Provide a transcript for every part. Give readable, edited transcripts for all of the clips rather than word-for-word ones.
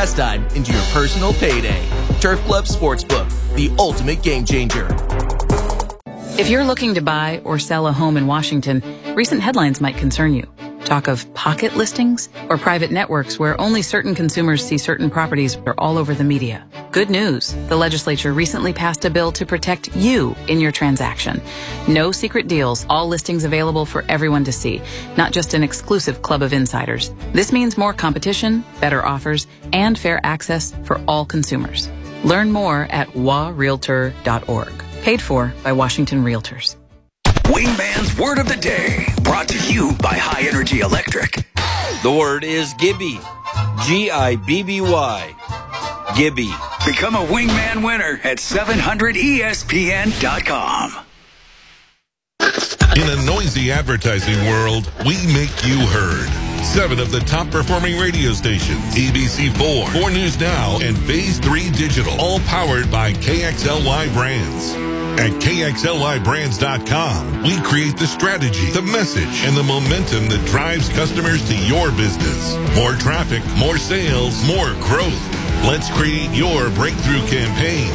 pastime into your personal payday. Turf Club Sportsbook, the ultimate game changer. If you're looking to buy or sell a home in Washington, recent headlines might concern you. Talk of pocket listings or private networks where only certain consumers see certain properties are all over the media. Good news. The legislature recently passed a bill to protect you in your transaction. No secret deals, all listings available for everyone to see, not just an exclusive club of insiders. This means more competition, better offers, and fair access for all consumers. Learn more at warealtor.org. Paid for by Washington Realtors. Wingman's Word of the Day, brought to you by High Energy Electric. The word is Gibby. Gibby. Gibby. Become a Wingman winner at 700ESPN.com. In a noisy advertising world, we make you heard. 7 of the top performing radio stations, ABC4, 4 News Now, and Phase 3 Digital, all powered by KXLY Brands. At KXLYBrands.com, we create the strategy, the message, and the momentum that drives customers to your business. More traffic, more sales, more growth. Let's create your breakthrough campaign.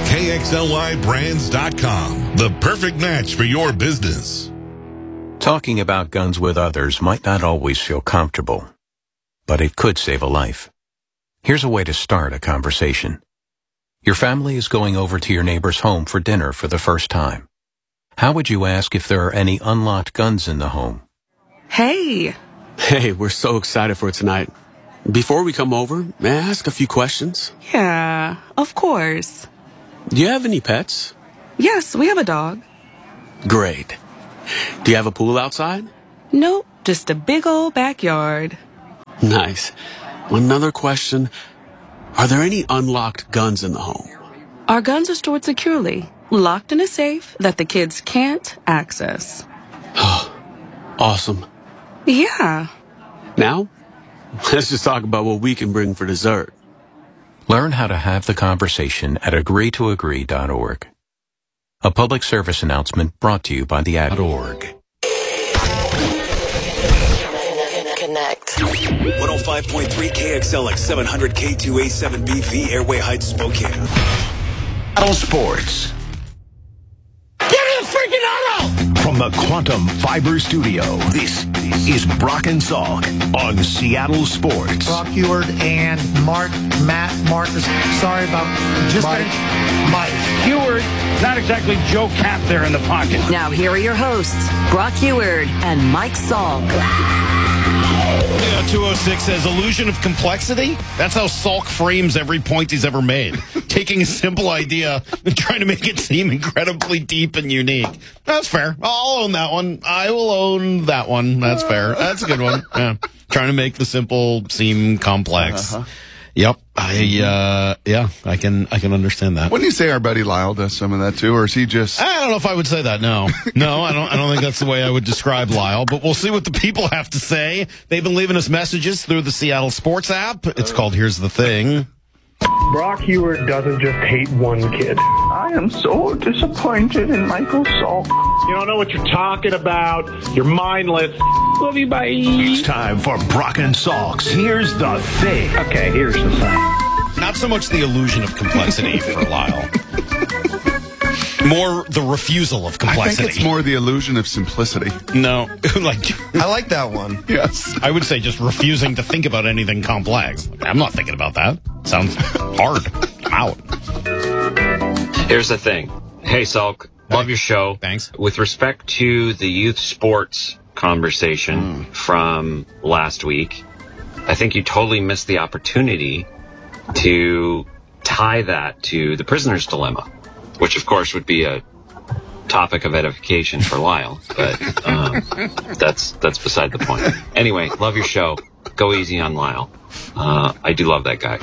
KXLYBrands.com, the perfect match for your business. Talking about guns with others might not always feel comfortable, but it could save a life. Here's a way to start a conversation. Your family is going over to your neighbor's home for dinner for the first time. How would you ask if there are any unlocked guns in the home? Hey, we're so excited for tonight. Before we come over, may I ask a few questions? Yeah, of course. Do you have any pets? Yes, we have a dog. Great. Do you have a pool outside? Nope, just a big old backyard. Nice. Another question. Are there any unlocked guns in the home? Our guns are stored securely, locked in a safe that the kids can't access. Awesome. Yeah. Now, let's just talk about what we can bring for dessert. Learn how to have the conversation at agreetoagree.org. A public service announcement brought to you by the ad.org. Connect. 105.3 KXLX 700 K2A7BV Airway Heights, Spokane. Seattle Sports. Give me a freaking auto! From the Quantum Fiber Studio, this is Brock and Salk on Seattle Sports. Brock Huard and Matt Marcus. Sorry about just Mike. Huard, not exactly Joe Cap there in the pocket. Now here are your hosts, Brock Huard and Mike Salk. 206 says illusion of complexity. That's how Salk frames every point he's ever made. Taking a simple idea and trying to make it seem incredibly deep and unique. That's fair. I'll own that one. I will own that one. That's fair. That's a good one. Yeah. Trying to make the simple seem complex. Yep. I can understand that. Wouldn't you say our buddy Lyle does some of that too, or is he just? I don't know if I would say that. No, I don't think that's the way I would describe Lyle. But we'll see what the people have to say. They've been leaving us messages through the Seattle Sports app. It's called "Here's the Thing." Brock Huard doesn't just hate one kid. I am so disappointed in Michael Salk. You don't know what you're talking about. You're mindless. Love you, bye. It's time for Brock and Salk's Here's the Thing. Okay, here's the thing. Not so much the illusion of complexity for Lyle. More the refusal of complexity. I think it's more the illusion of simplicity. No. I like that one. Yes. I would say just refusing to think about anything complex. I'm not thinking about that. Sounds hard. I'm out. Here's the thing. Hey, Salk. Love your show. Thanks. With respect to the youth sports conversation from last week, I think you totally missed the opportunity to tie that to the prisoner's dilemma, which of course would be a topic of edification for Lyle, but that's beside the point. Anyway, love your show. Go easy on Lyle. I do love that guy.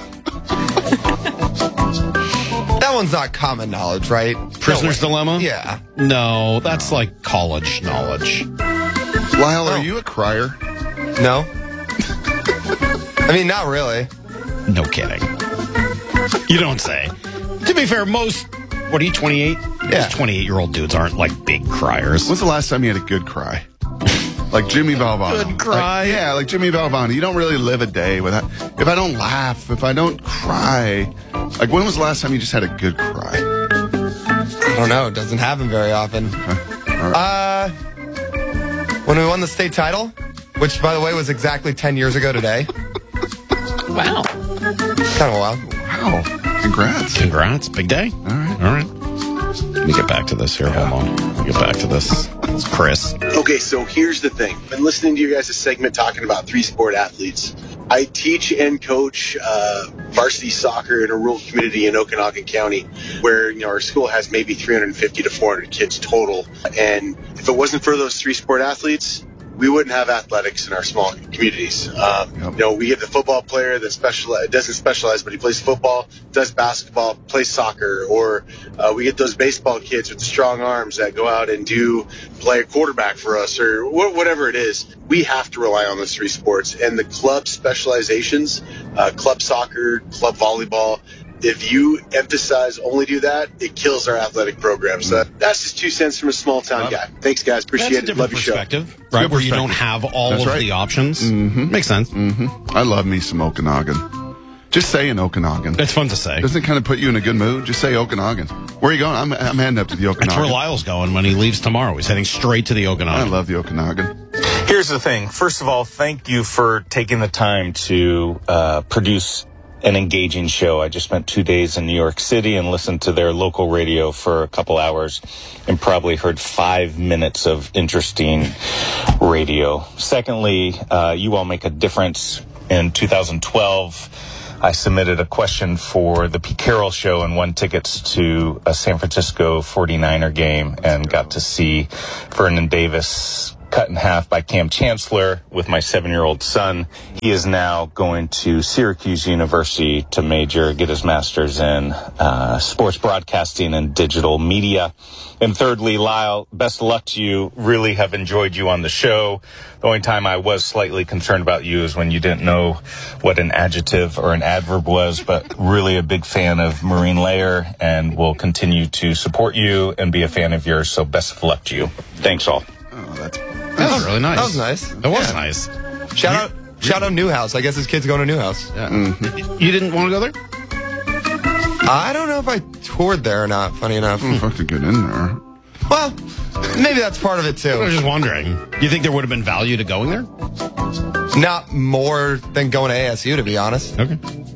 That one's not common knowledge, right? Prisoner's dilemma? Yeah. No, that's like college knowledge. Lyle, are you a crier? No. I mean, not really. No kidding. You don't say. To be fair, most, what are you, 28? Yeah. Most 28-year-old dudes aren't like big criers. When's the last time you had a good cry? Like Jimmy Valvano. Good cry. Like Jimmy Valvano. You don't really live a day without, if I don't laugh, if I don't cry. Like, when was the last time you just had a good cry? I don't know. It doesn't happen very often. Okay. All right. When we won the state title, which, by the way, was exactly 10 years ago today. Wow. Kind of wild. Wow. Congrats. Big day. All right. Let me get back to this here. Hold on. Let me get back to this. It's Chris. Okay, so here's the thing. I've been listening to your guys' segment talking about three-sport athletes. I teach and coach varsity soccer in a rural community in Okanagan County where, our school has maybe 350 to 400 kids total. And if it wasn't for those three-sport athletes, we wouldn't have athletics in our small communities. We get the football player that doesn't specialize, but he plays football, does basketball, plays soccer, or we get those baseball kids with strong arms that go out and play a quarterback for us, or whatever it is. We have to rely on those three sports. And the club specializations, club soccer, club volleyball, if you only do that, it kills our athletic program. So that's just 2 cents from a small town guy. Thanks, guys. Appreciate it. Love your show. Right, where you don't have all of the options. Mm-hmm. Makes sense. Mm-hmm. I love me some Okanagan. Just saying Okanagan. That's fun to say. Doesn't it kind of put you in a good mood? Just say Okanagan. Where are you going? I'm heading up to the Okanagan. That's where Lyle's going when he leaves tomorrow. He's heading straight to the Okanagan. I love the Okanagan. Here's the thing. First of all, thank you for taking the time to produce an engaging show. I just spent 2 days in New York City and listened to their local radio for a couple hours and probably heard 5 minutes of interesting radio. Secondly, you all make a difference. In 2012, I submitted a question for the Pete Carroll Show and won tickets to a San Francisco 49er game and got to see Vernon Davis cut in half by Cam Chancellor with my 7-year-old son. He is now going to Syracuse University to get his master's in sports broadcasting and digital media. And thirdly, Lyle, best of luck to you. Really have enjoyed you on the show. The only time I was slightly concerned about you is when you didn't know what an adjective or an adverb was, but really a big fan of Marine Layer and will continue to support you and be a fan of yours. So best of luck to you. Thanks all. Oh, that's really nice. That was nice. That was nice. Shout out Newhouse. I guess his kid's going to Newhouse. Yeah. Mm-hmm. You didn't want to go there? I don't know if I toured there or not, funny enough. I could get in there. Well, maybe that's part of it, too. I was just wondering. Do you think there would have been value to going there? Not more than going to ASU, to be honest. Okay.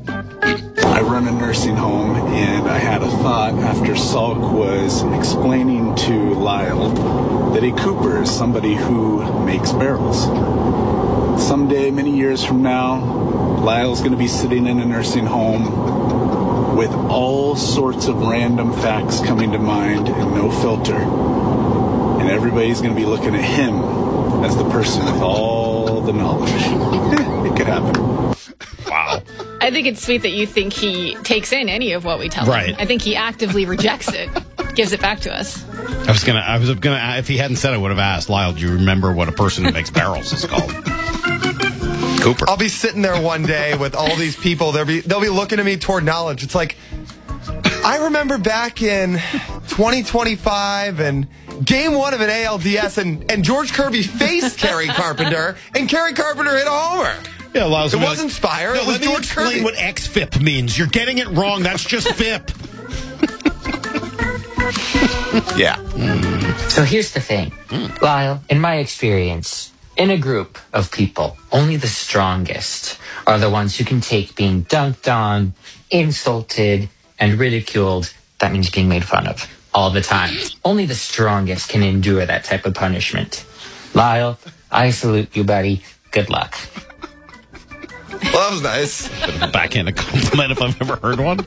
I run a nursing home, and I had a thought after Salk was explaining to Lyle that a Cooper is somebody who makes barrels. Someday, many years from now, Lyle's going to be sitting in a nursing home with all sorts of random facts coming to mind and no filter. And everybody's going to be looking at him as the person with all the knowledge. It could happen. Wow. I think it's sweet that you think he takes in any of what we tell him. I think he actively rejects it, gives it back to us. I was gonna. If he hadn't said, I would have asked Lyle. Do you remember what a person who makes barrels is called? Cooper. I'll be sitting there one day with all these people. They'll be looking at me toward knowledge. It's like, I remember back in 2025 and Game 1 of an ALDS, and George Kirby faced Kerry Carpenter, and Kerry Carpenter hit a homer. Yeah, it wasn't Spire. It was George Kirby. Explain what XFIP means. You're getting it wrong. That's just FIP. Yeah. So here's the thing. Lyle, in my experience, in a group of people, only the strongest are the ones who can take being dunked on, insulted, and ridiculed. That means being made fun of all the time. Only the strongest can endure that type of punishment. Lyle, I salute you, buddy. Good luck. Well, that was nice. Backhanded compliment if I've ever heard one.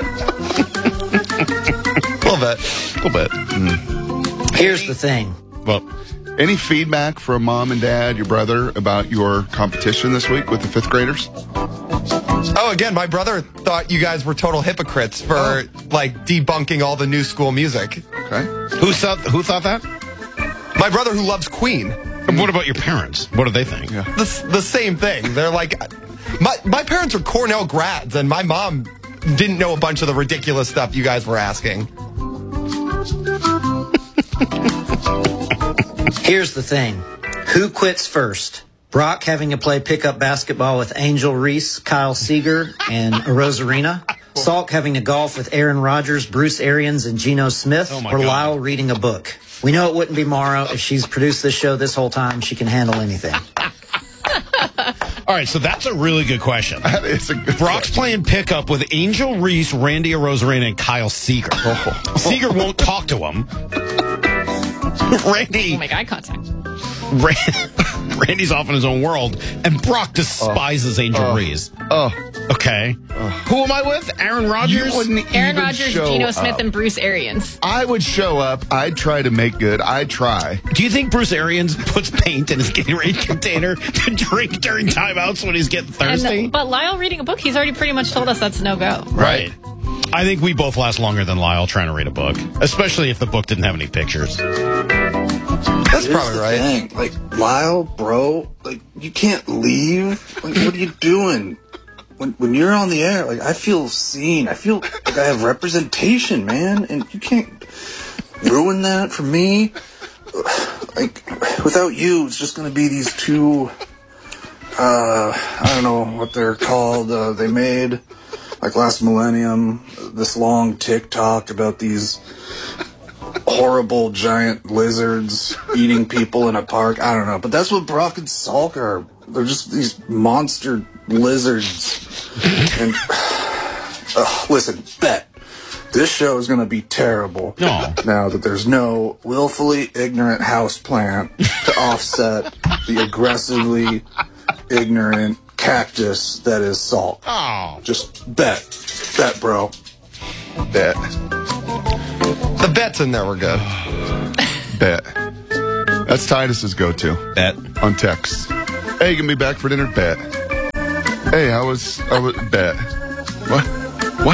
A little bit. Here's the thing. Well, any feedback from mom and dad, your brother, about your competition this week with the fifth graders? Oh, again, my brother thought you guys were total hypocrites for debunking all the new school music. Okay. Who thought that? My brother, who loves Queen. And what about your parents? What do they think? Yeah. The same thing. They're like, my parents are Cornell grads, and my mom didn't know a bunch of the ridiculous stuff you guys were asking. Here's the thing. Who quits first? Brock having to play pickup basketball with Angel Reese, Kyle Seager, and Rosarina. Salk having to golf with Aaron Rodgers, Bruce Arians, and Geno Smith. Or Lyle reading a book. We know it wouldn't be Mara. If she's produced this show this whole time, she can handle anything. All right, so that's a really good question. It's a good Brock's playing pickup with Angel Reese, Randy Arozarena, and Kyle Seager. Seager won't talk to him. Randy. We'll make eye contact. Randy's off in his own world, and Brock despises Angel Reese. Okay. Who am I with? Aaron Rodgers? Aaron Rodgers, Geno Smith, and Bruce Arians. I would show up. I'd try to make good. I'd try. Do you think Bruce Arians puts paint in his Gatorade container to drink during timeouts when he's getting thirsty? But Lyle reading a book, he's already pretty much told us that's no-go. Right. I think we both last longer than Lyle trying to read a book, especially if the book didn't have any pictures. That's probably right. Thing. Like, Lyle, bro, like, you can't leave. Like, what are you doing? When you're on the air, like, I feel seen. I feel like I have representation, man. And you can't ruin that for me. Like, without you, it's just going to be these two, I don't know what they're called. They made, like, last millennium, this long TikTok about these horrible giant lizards eating people in a park. I don't know. But that's what Brock and Salk are. They're just these monster lizards. And listen, bet this show is going to be terrible now that there's no willfully ignorant houseplant to offset the aggressively ignorant cactus that is Salk. Just bet, bro. Bet. The bets in there were good. Bet. That's Titus's go-to. Bet. On text. Hey, you gonna be back for dinner? Bet. Hey, I was bet. What?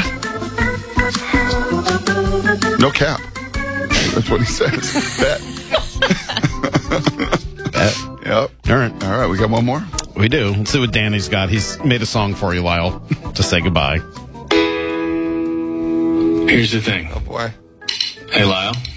No cap. That's what he says. Bet. Bet. Yep. All right. We got one more? We do. Let's see what Danny's got. He's made a song for you, Lyle, to say goodbye. Here's the thing. Oh, boy. Hey, Lyle.